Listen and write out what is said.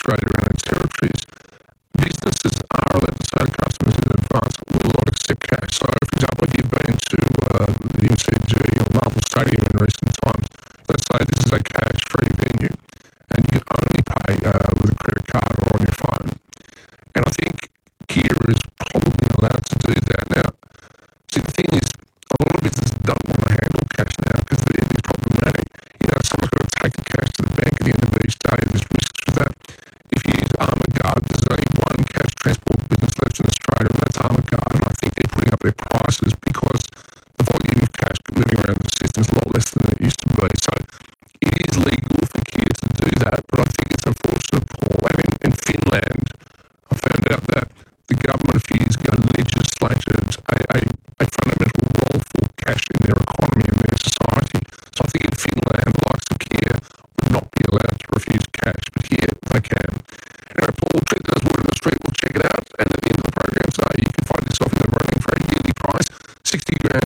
Australia and our territories, businesses are allowed to say to customers in advance, we will not accept cash. So, for example, if you've been to the MCG or Marvel Stadium in recent times, let's say this is a cash-free venue, and you can only pay with a credit card or on your phone. And I think Kia is probably allowed to do that. Now, see, the thing is, a lot of businesses don't want to handle cash now because it is problematic. You know, someone's got to take the cash to the bank at the end of each day. There's risks with that. If you use Armaguard, there's only one cash transport business left in Australia, and that's Armaguard. And I think they're putting up their prices because the volume of cash moving around the system is a lot less than it used to be. So it is legal for Kia to do that, but I think it's unfortunate, Paul. I mean, in Finland, I found out that the government a few years ago legislated a fundamental role for cash in their economy and their society. So I think in Finland, the likes of Kia would not be allowed to refuse cash, but here they can. Anyway, Paul, treat those word on the street, we'll check it out, and at the end of the program, so you can find yourself in the running for a yearly price, 60 grand